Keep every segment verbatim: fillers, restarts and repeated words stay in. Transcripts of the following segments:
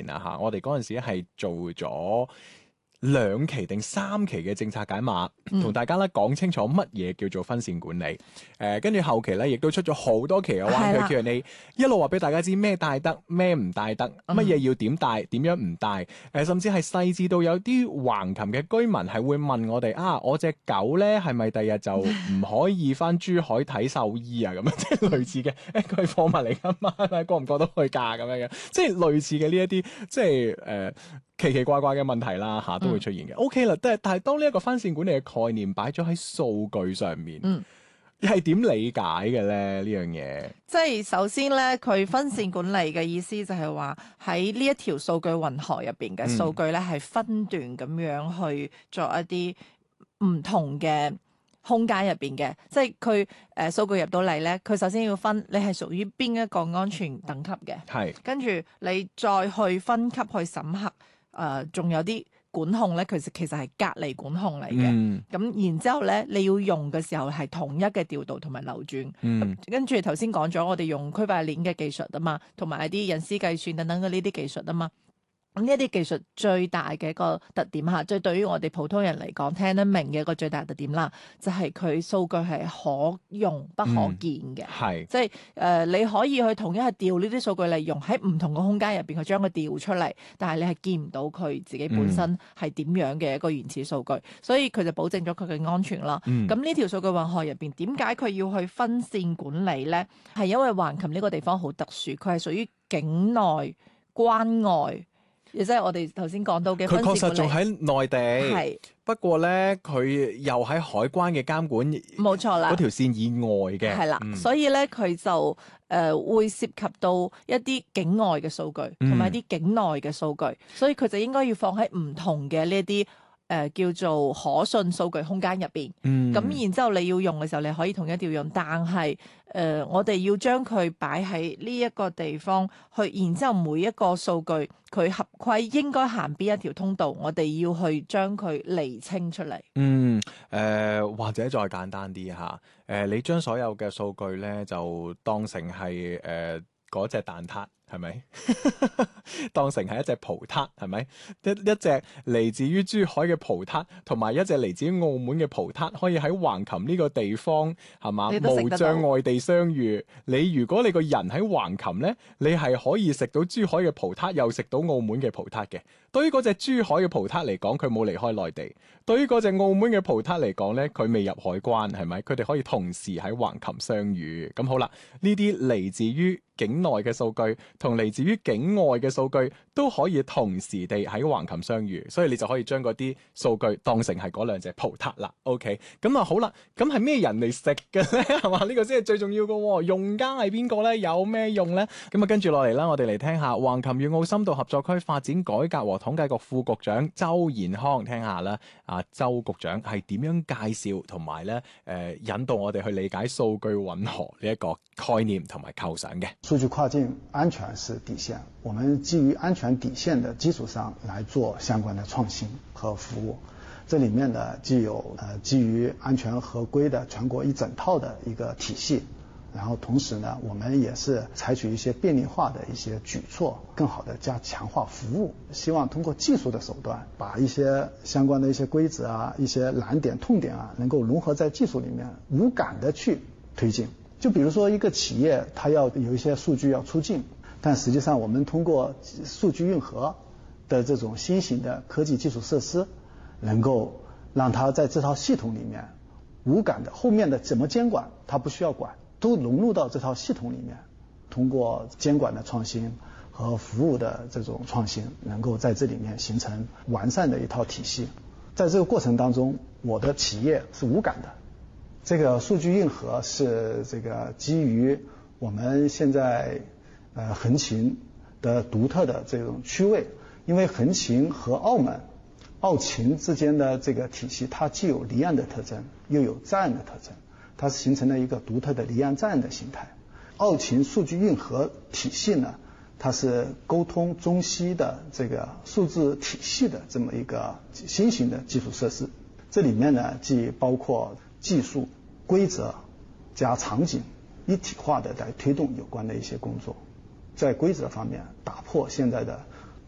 前啊嚇，我哋嗰陣時係做咗兩期定三期嘅政策解碼，同、嗯、大家咧講清楚乜嘢叫做分線管理。誒、呃，跟住後期咧，亦都出咗好多期嘅灣區 Q and A， 一路話俾大家知咩帶得，咩唔帶得，乜嘢要點帶，點樣唔帶。誒、呃，甚至係細緻到有啲橫琴嘅居民係會問我哋啊，我隻狗咧係咪第日就唔可以翻珠海睇獸醫啊？咁樣即係類似嘅，誒佢係貨物嚟㗎嘛，係咪過唔過得去㗎？咁樣嘅，即係類似嘅呢一啲，即係誒。呃奇奇怪怪嘅問題啦嚇，都會出現嘅。嗯、OK 啦，但係但係當呢一個分線管理嘅概念擺咗喺數據上面，嗯，係點理解嘅咧？呢樣嘢即係首先咧，佢分線管理嘅意思就係話喺呢一條數據運河入邊嘅數據咧，係、嗯、分段咁樣去作一啲唔同嘅空間入邊嘅，即係佢誒數據入到嚟咧，佢首先要分你係屬於邊一個安全等級嘅，係是跟住你再去分級去審核。誒，仲、呃、有啲管控咧，其實其實係隔離管控嚟嘅。咁、嗯、然之後咧，你要用嘅時候係統一嘅調度同埋流轉。嗯、跟住頭先講咗，我哋用區塊鏈嘅技術啊嘛，同埋一啲隱私計算等等嘅呢啲技術啊嘛。咁呢一啲技術最大嘅一個特點嚇，即係對於我哋普通人嚟講聽得明嘅一個最大特點啦，就係佢數據係可用不可見嘅，係、嗯、即係誒、呃、你可以去同一係調呢啲數據嚟用喺唔同嘅空間入邊去將佢調出嚟，但係你係見唔到佢自己本身係點樣嘅一個原始數據，嗯、所以佢就保證咗佢嘅安全啦。咁呢、嗯、條數據運河入邊點解佢要去分線管理咧？係因為橫琴呢個地方好特殊，佢係屬於境內關外。亦即係我哋頭先講到嘅，佢確實仲喺內地，係是不過咧，佢又喺海關嘅監管，冇錯啦，嗰條線以外嘅，係啦，嗯、所以咧佢就誒、呃、會涉及到一啲境外嘅數據，同埋一啲境內嘅數據，嗯、所以佢就應該要放喺唔同嘅呢一啲。誒、呃，叫做可信數據空間入邊，咁、嗯、然之後你要用嘅時候，你可以同一調用，但係誒、呃，我哋要將佢擺喺呢一個地方去，然之後每一個數據佢合規應該行邊一條通道，我哋要去將佢釐清出嚟。嗯，誒、 呃，或者再簡單啲吓，誒、呃，你將所有嘅數據咧就當成係誒嗰隻蛋撻。係咪當成係一隻葡撻？係咪一一隻嚟自於珠海嘅葡撻，同埋一隻嚟自於澳門嘅葡撻，可以喺橫琴呢個地方係嘛無障礙地相遇？你如果你個人喺橫琴呢，你係可以食到珠海嘅葡撻，又食到澳門嘅葡撻嘅。對於嗰隻珠海嘅葡撻嚟講，佢冇離開內地；對於嗰隻澳門嘅葡撻嚟講呢，佢未入海關，係咪？佢哋可以同時喺橫琴相遇。咁好啦，呢啲嚟自於境內嘅數據同嚟自於境外嘅數據都可以同時地喺橫琴相遇，所以你就可以將嗰啲數據當成係嗰兩隻葡撻啦。OK， 咁啊好啦，咁係咩人嚟食嘅咧？係嘛，呢個先係最重要嘅。用家係邊個咧？有咩用咧？咁啊跟住落嚟啦，我哋嚟聽下橫琴粵澳深度合作區發展改革和統計局副局長周延康聽下啦。啊，周局長係點樣介紹同埋咧誒引導我哋去理解數據混合呢一個概念同埋構想嘅？ 數據跨境安全是底線，我們基於安全底線的基礎上來做相關的創新和服務。這裡面呢，既有呃基於安全合規的全國一整套的一個體系，然後同時呢，我們也是採取一些便利化的一些舉措，更好的加強化服務。希望通過技術的手段，把一些相關的一些規則啊、一些難點、痛點啊，能夠融合在技術裡面，無感的去推進。就比如說一個企業，它要有一些數據要出境，但實際上我們通過數據運河的這種新型的科技基礎設施，能夠讓它在這套系統裡面無感的，後面的怎麼監管它不需要管，都融入到這套系統裡面，通過監管的創新和服務的這種創新，能夠在這裡面形成完善的一套體系。在這個過程當中，我的企業是無感的。這個數據運河是這個基於我們現在呃橫琴的獨特的這種區位，因為橫琴和澳門、澳琴之間的這個體系，它既有離岸的特徵，又有在岸的特徵，它是形成了一個獨特的離岸在岸的形態。澳琴數據運河體系呢，它是溝通中西的這個數字體系的這麼一個新型的基礎設施，這裡面呢既包括技術、規則加場景一體化的來推動有關的一些工作，在規則方面打破現在的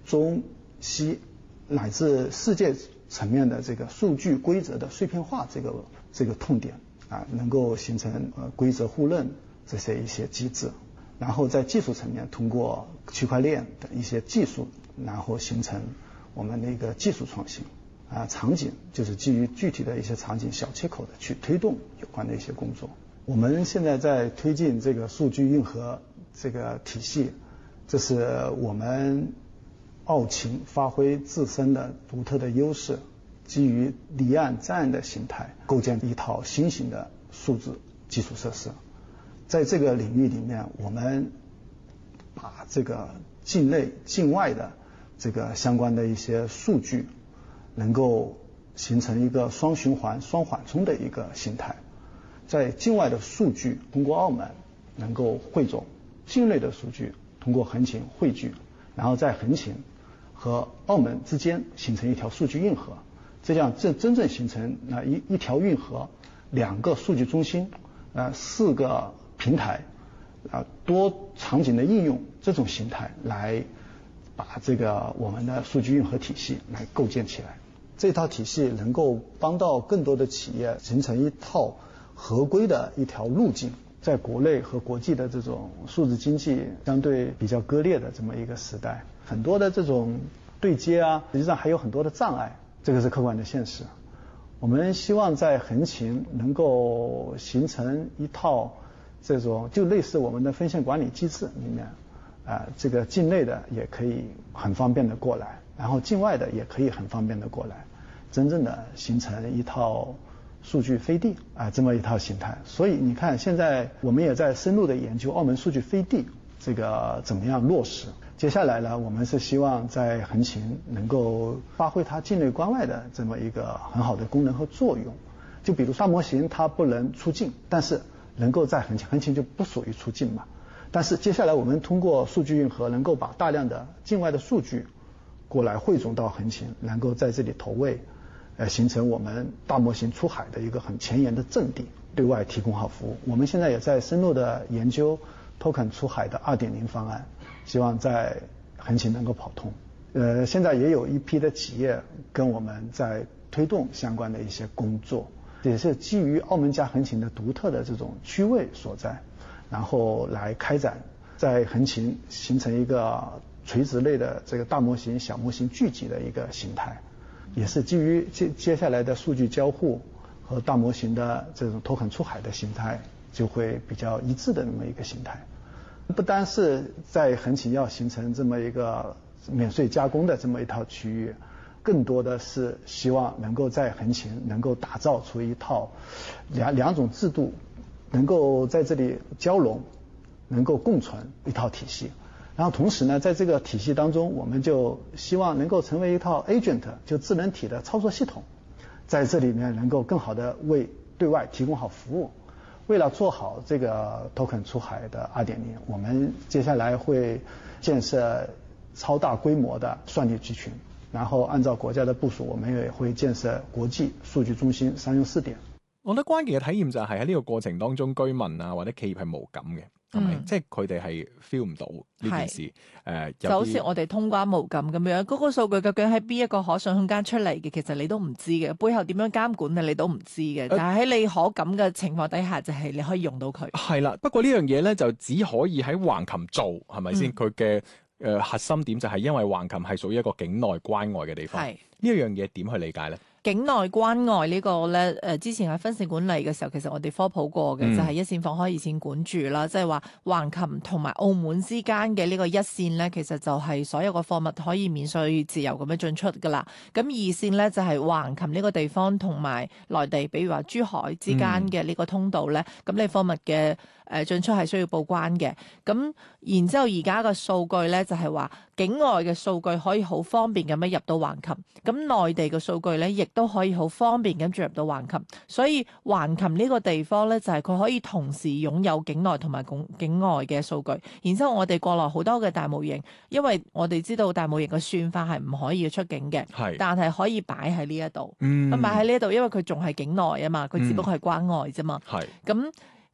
中西乃至世界层面的这个数据规则的碎片化这个这个痛点啊，能够形成呃规则互认这些一些机制，然后在技术层面通过区块链的一些技术，然后形成我们的一个技术创新啊，场景就是基于具体的一些场景小切口的去推动有关的一些工作。我们现在在推进这个数据硬核这个体系，这是我们澳勤发挥自身的独特的优势，基于离岸在岸的形态，构建一套新型的数字基础设施。在这个领域里面，我们把这个境内境外的这个相关的一些数据能够形成一个双循环双缓冲的一个形态，在境外的数据通过澳门能够汇总，境内的数据通过横琴汇聚，然后在横琴和澳门之间形成一条数据运河，这样真真正形成那一一条运河，两个数据中心，呃四个平台，啊多场景的应用这种形态来把这个我们的数据运河体系来构建起来。这套体系能够帮到更多的企业形成一套合规的一条路径。在国内和国际的这种数字经济相对比较割裂的这么一个时代，很多的这种对接啊，实际上还有很多的障碍，这个是客观的现实。我们希望在横琴能够形成一套这种就类似我们的分线管理机制里面，啊、呃，这个境内的也可以很方便的过来，然后境外的也可以很方便的过来，真正的形成一套数据飞地啊，这么一套形态。所以你看，现在我们也在深入的研究澳门数据飞地这个怎么样落实。接下来呢，我们是希望在横琴能够发挥它境内关外的这么一个很好的功能和作用。就比如大模型它不能出境，但是能够在横琴，横琴就不属于出境嘛。但是接下来我们通过数据运河，能够把大量的境外的数据过来汇总到横琴，能够在这里投喂。呃，形成我们大模型出海的一个很前沿的阵地，对外提供好服务。我们现在也在深入的研究 token 出海的 二点零 方案，希望在横琴能够跑通。呃，现在也有一批的企业跟我们在推动相关的一些工作，也是基于澳门加横琴的独特的这种区位所在，然后来开展在横琴形成一个垂直类的这个大模型、小模型聚集的一个形态。也是基于接接下来的数据交互和大模型的这种token出海的形态，就会比较一致的那么一个形态。不单是在横琴要形成这么一个免税加工的这么一套区域，更多的是希望能够在横琴能够打造出一套两两种制度能够在这里交融，能够共存一套体系。然后同时呢，在这个体系当中，我们就希望能够成为一套 agent， 就智能体的操作系统，在这里面能够更好的为对外提供好服务。为了做好这个 token 出海的 二点零， 我们接下来会建设超大规模的算力集群，然後按照國家的部署，我們也會建設國際數據中心商用試點。 我覺得關鍵嘅體驗就係喺呢個過程當中，居民啊或者企業係無感嘅，係咪？嗯、即係佢哋係 feel 唔到呢件事。誒、呃， 就好似我哋通關無感咁樣，嗰、那個數據究竟喺邊一個可信空間出嚟嘅，其實你都唔知嘅，背後點樣監管嘅你都唔知嘅。但係喺你可感嘅情況底下，就係你可以用到佢。係啦，不過呢樣嘢咧就只可以喺橫琴做，係咪先？佢嘅誒核心點就係因為橫琴係屬於一個境內關外嘅地方。係呢一樣嘢點去理解咧？ 境內關外呢個咧，誒之前喺分線管理嘅時候，其實我哋科普過嘅，嗯、就係一線放開二線管住啦，即係話橫琴同埋澳門之間嘅呢個一線咧，其實就係所有嘅貨物可以免稅自由咁樣進出噶啦。咁二線咧就係橫琴呢個地方同埋內地，比如話珠海之間嘅呢個通道咧，咁、嗯、你貨物嘅誒進出係需要報關嘅。咁然之後而家嘅數據咧就係話境外嘅數據可以好方便咁樣入到橫琴，咁內地嘅數據咧亦都可以好方便咁進入到橫琴，所以橫琴呢個地方咧就係佢可以同時擁有境內同埋境外嘅數據。然之後我哋國內好多嘅大模型，因為我哋知道大模型嘅算法係唔可以出境嘅， 係但係可以擺喺呢一度， 嗯， 咁擺喺呢一度，因為佢仲係境內啊嘛，佢只不過係關外啫嘛， 係咁。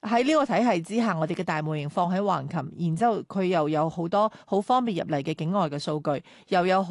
喺呢個體系之下，我哋嘅大模型放喺橫琴，然之後佢又有好多好方便入嚟嘅境外嘅數據，又有好